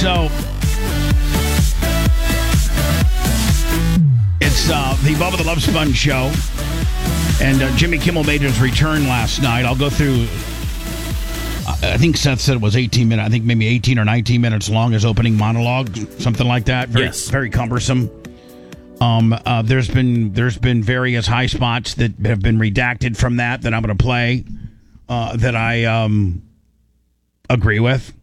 So it's the Bubba the Love Sponge show, and Jimmy Kimmel made his return last night. I'll go through. I think Seth said it was 18 minutes. I think maybe 18 or 19 minutes long, his opening monologue, something like that. Very cumbersome. There's been various high spots that have been redacted from that I'm going to play that I agree with.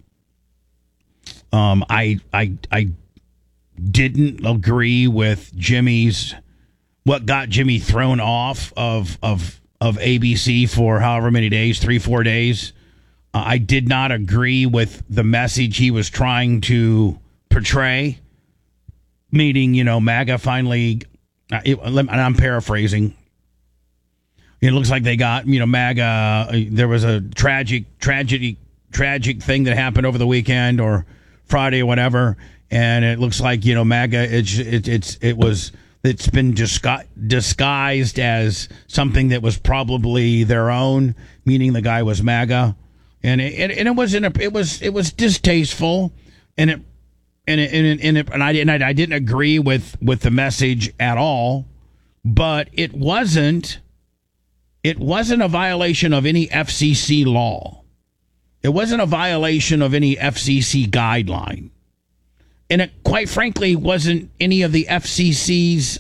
I didn't agree with Jimmy's what got Jimmy thrown off of ABC for however many days, 3-4 days. I did not agree with the message he was trying to portray. Meaning, MAGA finally, and I'm paraphrasing. It looks like they got, MAGA. There was a tragic thing that happened over the weekend or Friday or whatever, and it looks like MAGA. It's been disguised as something that was probably their own, meaning the guy was MAGA, and it was distasteful, and I didn't agree with the message at all, but it wasn't a violation of any FCC law. It wasn't a violation of any FCC guideline. And it, quite frankly, wasn't any of the FCC's,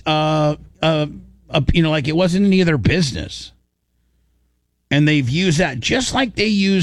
it wasn't any of their business. And they've used that just like they use